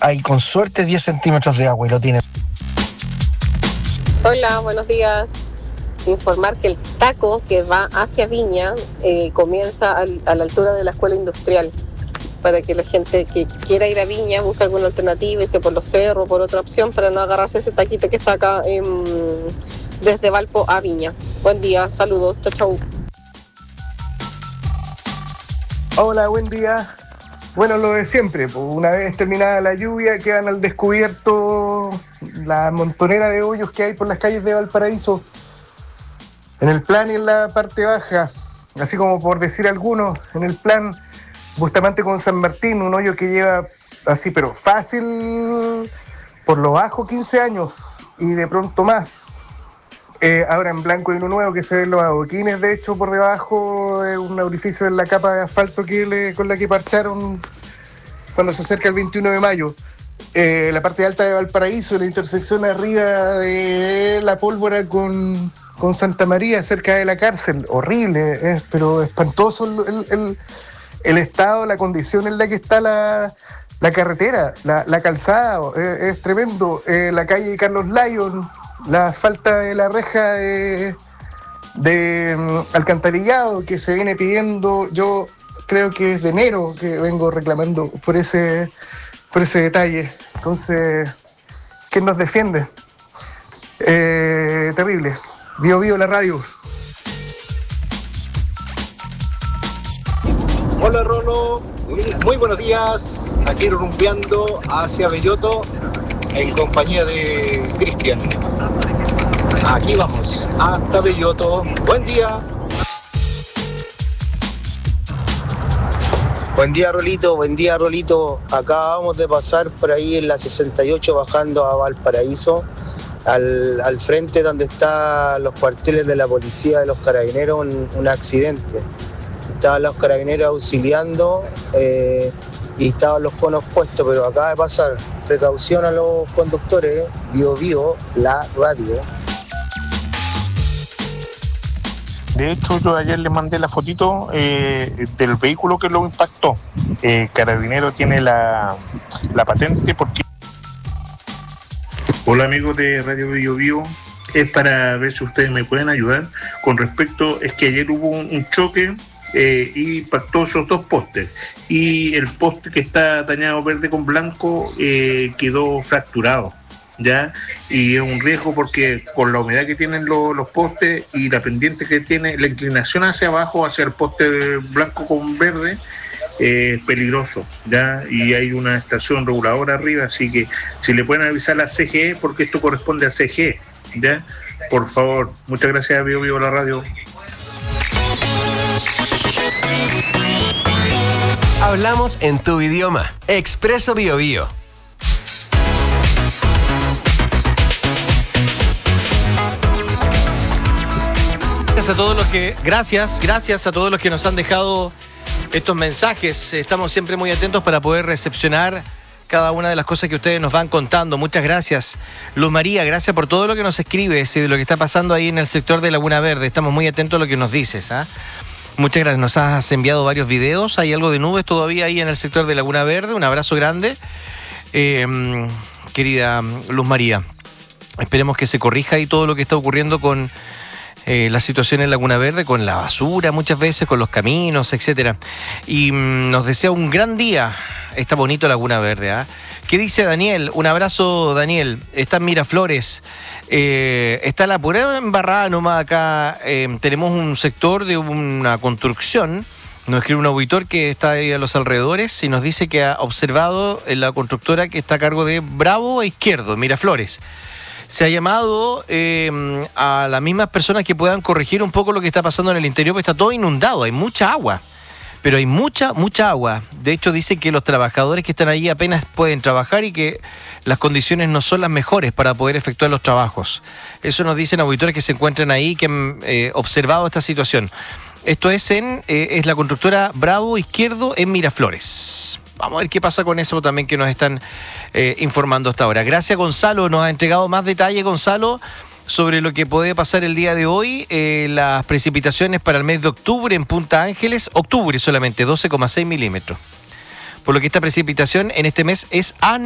hay con suerte 10 centímetros de agua y lo tiene. Hola, buenos días. Informar que el taco que va hacia Viña comienza a la altura de la escuela industrial, para que la gente que quiera ir a Viña busque alguna alternativa, irse por los cerros, por otra opción, para no agarrarse ese taquito que está acá desde Valpo a Viña. Buen día, saludos, chau chau. Hola, buen día. Bueno, lo de siempre, pues una vez terminada la lluvia quedan al descubierto la montonera de hoyos que hay por las calles de Valparaíso, en el plan y en la parte baja, así como por decir algunos, en el plan Bustamante con San Martín, un hoyo que lleva así, pero fácil, por lo bajo 15 años y de pronto más. Ahora en blanco hay uno nuevo que se ven los adoquines, de hecho, por debajo, un orificio en la capa de asfalto con la que parcharon cuando se acerca el 21 de mayo. La parte alta de Valparaíso, la intersección arriba de La Pólvora con Santa María, cerca de la cárcel. Horrible, pero espantoso el estado, la condición en la que está la carretera, la calzada, es tremendo. La calle de Carlos Lyon, la falta de la reja de alcantarillado que se viene pidiendo, yo creo que es de enero que vengo reclamando por ese detalle. Entonces, ¿quién nos defiende? Terrible. Vivo la radio. Hola Rolo, muy buenos días. Aquí rumbeando hacia Belloto en compañía de Cristian. Aquí vamos, hasta Belloto. Buen día. Buen día Rolito. Acabamos de pasar por ahí en la 68 bajando a Valparaíso, al frente donde están los cuarteles de la policía de los carabineros, un accidente. Estaban los carabineros auxiliando y estaban los conos puestos, pero acaba de pasar. Precaución a los conductores, Bio, la radio. De hecho, yo ayer le mandé la fotito del vehículo que lo impactó. Carabinero tiene la patente porque... Hola amigos de Radio Bio, es para ver si ustedes me pueden ayudar con respecto, es que ayer hubo un choque y impactó esos dos postes, y el poste que está dañado verde con blanco quedó fracturado, ¿ya? Y es un riesgo porque con la humedad que tienen los postes y la pendiente que tiene, la inclinación hacia abajo, hacia el poste blanco con verde, es peligroso, ¿ya? Y hay una estación reguladora arriba, así que si le pueden avisar a la CGE, porque esto corresponde a CGE, ¿ya? Por favor, muchas gracias a Bio la radio. Hablamos en tu idioma. Expreso Bio. Gracias a todos los que nos han dejado estos mensajes. Estamos siempre muy atentos para poder recepcionar cada una de las cosas que ustedes nos van contando. Muchas gracias. Luz María, gracias por todo lo que nos escribes y de lo que está pasando ahí en el sector de Laguna Verde. Estamos muy atentos a lo que nos dices, ¿ah? Muchas gracias. Nos has enviado varios videos. Hay algo de nubes todavía ahí en el sector de Laguna Verde. Un abrazo grande. Querida Luz María, esperemos que se corrija ahí todo lo que está ocurriendo con la situación en Laguna Verde, con la basura muchas veces, con los caminos, etcétera. Y nos desea un gran día. Está bonito Laguna Verde, ¿ah? ¿Qué dice Daniel? Un abrazo, Daniel. Está en Miraflores. Está la pura embarrada nomás acá. Tenemos un sector de una construcción. Nos escribe un auditor que está ahí a los alrededores y nos dice que ha observado en la constructora que está a cargo de Bravo e Izquierdo, Miraflores. Se ha llamado a las mismas personas que puedan corregir un poco lo que está pasando en el interior, porque está todo inundado, hay mucha agua. Pero hay mucha agua. De hecho, dicen que los trabajadores que están allí apenas pueden trabajar y que las condiciones no son las mejores para poder efectuar los trabajos. Eso nos dicen auditores que se encuentran ahí, que han observado esta situación. Esto es es la constructora Bravo Izquierdo en Miraflores. Vamos a ver qué pasa con eso también que nos están informando hasta ahora. Gracias, Gonzalo. Nos ha entregado más detalle, Gonzalo, sobre lo que puede pasar el día de hoy, las precipitaciones para el mes de octubre en Punta Ángeles, octubre solamente, 12,6 milímetros. Por lo que esta precipitación en este mes es